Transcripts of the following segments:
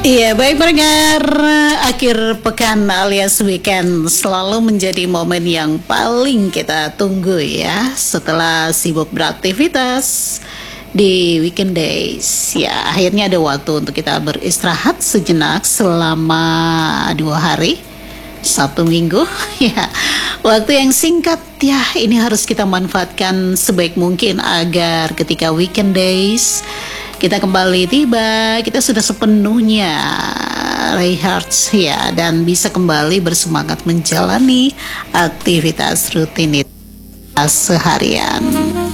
Iya, baik pendengar, akhir pekan alias weekend selalu menjadi momen yang paling kita tunggu ya setelah sibuk beraktivitas di weekend days. Ya, akhirnya ada waktu untuk kita beristirahat sejenak selama 2 hari, Sabtu Minggu. Ya, waktu yang singkat ya ini harus kita manfaatkan sebaik mungkin agar ketika weekend days kita kembali tiba, kita sudah sepenuhnya rehat ya dan bisa kembali bersemangat menjalani aktivitas rutinitas seharian.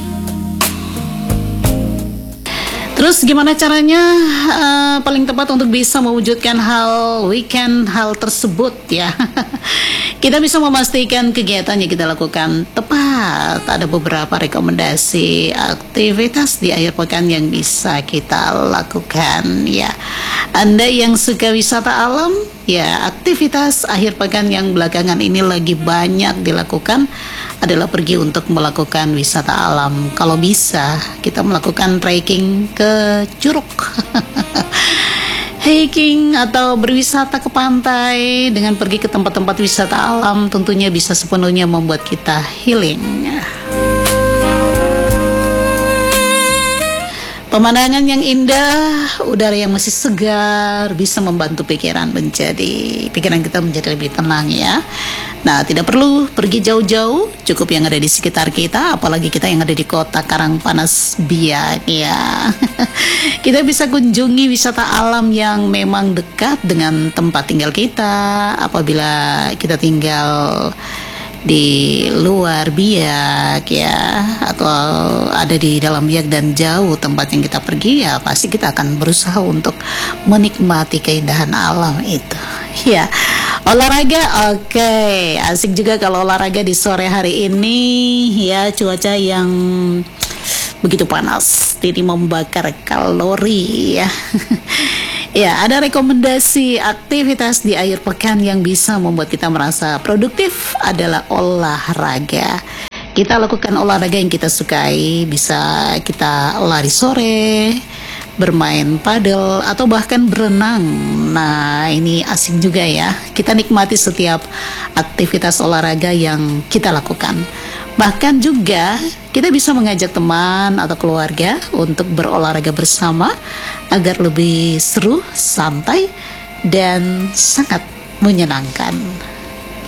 Terus gimana caranya paling tepat untuk bisa mewujudkan hal tersebut ya? Kita bisa memastikan kegiatan yang kita lakukan tepat. Ada beberapa rekomendasi aktivitas di akhir pekan yang bisa kita lakukan ya. Anda yang suka wisata alam, ya aktivitas akhir pekan yang belakangan ini lagi banyak dilakukan adalah pergi untuk melakukan wisata alam. Kalau bisa kita melakukan trekking ke Curug, hiking atau berwisata ke pantai. Dengan pergi ke tempat-tempat wisata alam tentunya bisa sepenuhnya membuat kita healing. Pemandangan yang indah, udara yang masih segar bisa membantu pikiran kita menjadi lebih tenang ya. Nah, tidak perlu pergi jauh-jauh, cukup yang ada di sekitar kita, apalagi kita yang ada di kota Karangpanas Biak ya. Kita bisa kunjungi wisata alam yang memang dekat dengan tempat tinggal kita apabila kita tinggal di luar Biak ya, atau ada di dalam Biak dan jauh tempat yang kita pergi, ya pasti kita akan berusaha untuk menikmati keindahan alam itu ya. Olahraga, oke, asik juga kalau olahraga di sore hari ini ya, cuaca yang begitu panas jadi membakar kalori ya. Ya, ada rekomendasi aktivitas di akhir pekan yang bisa membuat kita merasa produktif adalah olahraga. Kita lakukan olahraga yang kita sukai, bisa kita lari sore, bermain padel, atau bahkan berenang. Nah, ini asik juga ya. Kita nikmati setiap aktivitas olahraga yang kita lakukan. Bahkan juga kita bisa mengajak teman atau keluarga untuk berolahraga bersama agar lebih seru, santai, dan sangat menyenangkan.